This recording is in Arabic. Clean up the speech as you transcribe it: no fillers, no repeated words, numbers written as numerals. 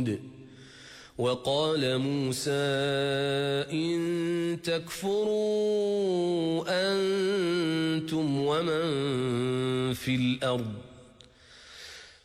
وقال موسى إن تكفروا أنتم ومن في الأرض